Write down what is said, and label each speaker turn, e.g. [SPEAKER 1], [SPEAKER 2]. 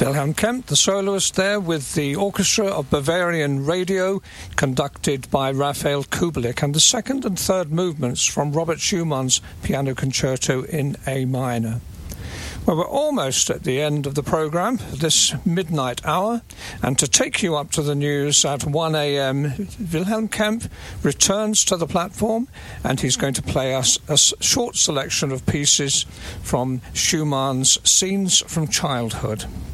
[SPEAKER 1] Wilhelm Kempff, the soloist there, with the Orchestra of Bavarian Radio, conducted by Raphael Kubelik, and the second and third movements from Robert Schumann's Piano Concerto in A minor. Well, we're almost at the end of the programme, this midnight hour, and to take you up to the news at 1 a.m, Wilhelm Kempff returns to the platform, and he's going to play us a short selection of pieces from Schumann's Scenes from Childhood.